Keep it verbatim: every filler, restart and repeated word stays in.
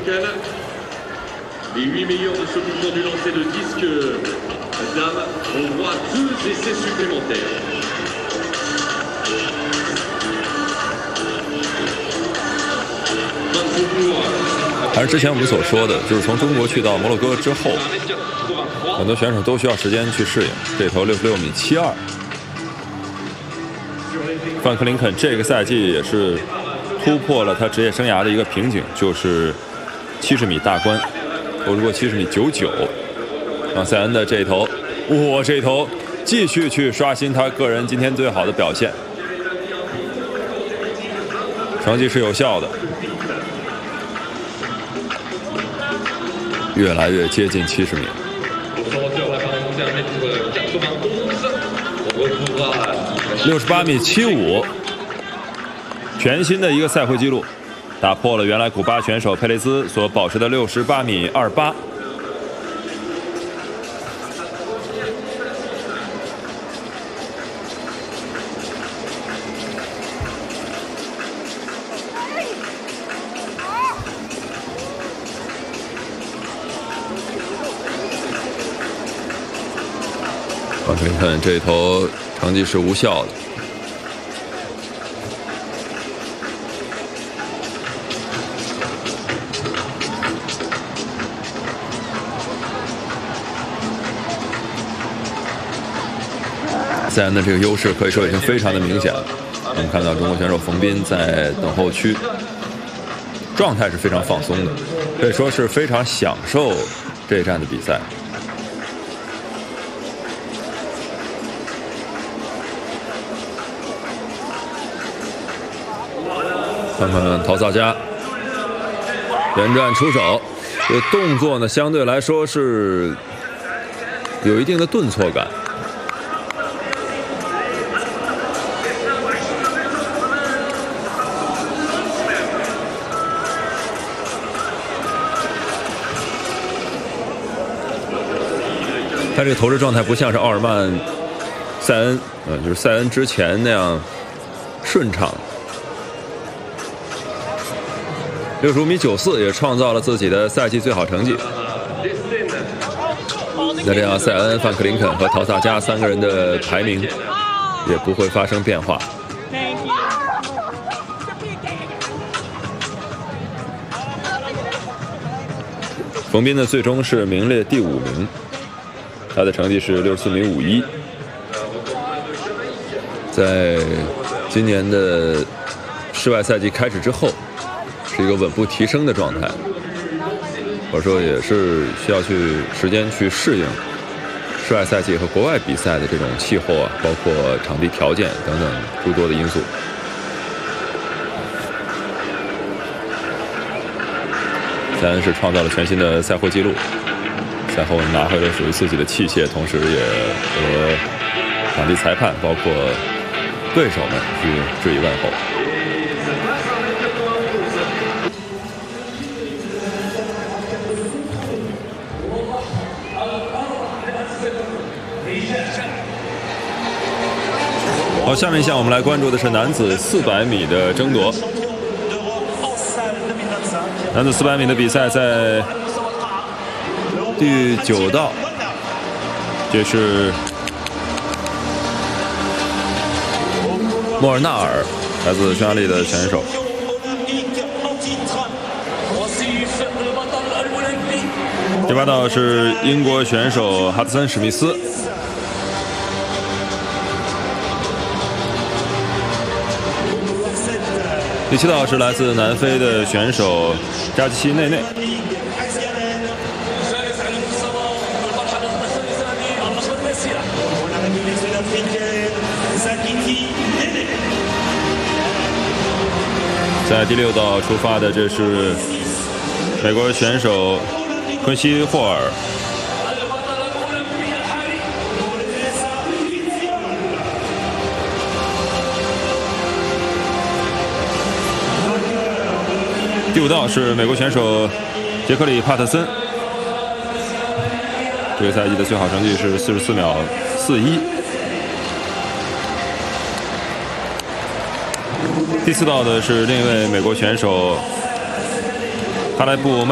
Les huit meilleurs de ce mouvement du lancer de disque dames ont droit à deux essais supplémentaires. 还是之前我们所说的，就是从中国去到摩洛哥之后，很多选手都需要时间去适应。这头六十六米七二，范克林肯这个赛季也是突破了他职业生涯的一个瓶颈，就是七十米大关，投出过七十米九九。让塞恩的这一头，哇，这一头继续去刷新他个人今天最好的表现，成绩是有效的。 越来越接近七十米，六十八米七五，全新的一个赛会纪录，打破了原来古巴选手佩雷兹所保持的六十八米二八。范克林肯这一头成绩是无效的。塞恩的这个优势可以说已经非常的明显了。我们看到中国选手冯彬在等候区，状态是非常放松的，可以说是非常享受这一站的比赛。 看看陶萨加连战出手，这动作呢相对来说是有一定的顿挫感。他这个投掷状态不像是奥尔曼、塞恩，嗯，就是塞恩之前那样顺畅。 六十五米九四也创造了自己的赛季最好成绩。那这样，塞恩、范克林肯和陶萨加三个人的排名也不会发生变化。冯彬呢，最终是名列第五名，他的成绩是六十四米五一。在今年的室外赛季开始之后。 是一个稳步提升的状态，或者说也是需要去时间去适应室外赛季和国外比赛的这种气候啊，包括场地条件等等诸多的因素。塞恩是创造了全新的赛后纪录，赛后拿回了属于自己的器械，同时也和场地裁判包括对手们去致以问候。 好，下面一项我们来关注的是男子四百米的争夺。男子四百米的比赛在第九道，这是莫尔纳尔，来自匈牙利的选手。第八道是英国选手哈德森·史密斯。 第七道是来自南非的选手扎基西内内。在第六道出发的，这是美国选手昆西霍尔。 第五道是美国选手杰克里·帕特森，这个赛季的最好成绩是四十四秒四一。第四道的是另一位美国选手哈莱布。